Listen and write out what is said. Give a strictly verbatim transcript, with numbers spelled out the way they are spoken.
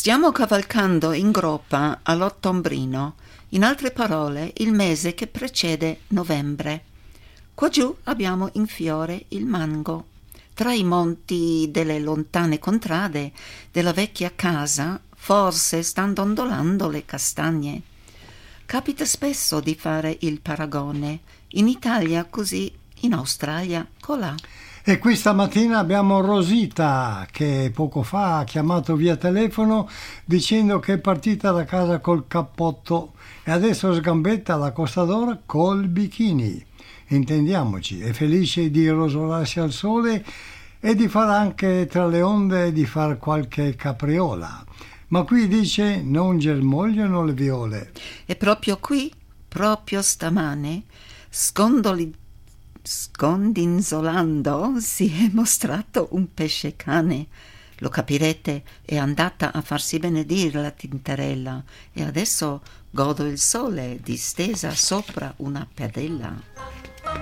Stiamo cavalcando in groppa all'ottombrino, in altre parole il mese che precede novembre. Qua giù abbiamo in fiore il mango. Tra i monti delle lontane contrade della vecchia casa forse stanno dondolando le castagne. Capita spesso di fare il paragone, in Italia così, in Australia colà. E qui stamattina abbiamo Rosita che poco fa ha chiamato via telefono dicendo che è partita da casa col cappotto e adesso sgambetta la Costa d'Oro col bikini. Intendiamoci, è felice di rosolarsi al sole e di far anche tra le onde di far qualche capriola. Ma qui dice non germogliano le viole. E proprio qui, proprio stamane, scondoli scondinzolando si è mostrato un pesce cane. Lo capirete, è andata a farsi benedire la tintarella e adesso godo il sole distesa sopra una padella.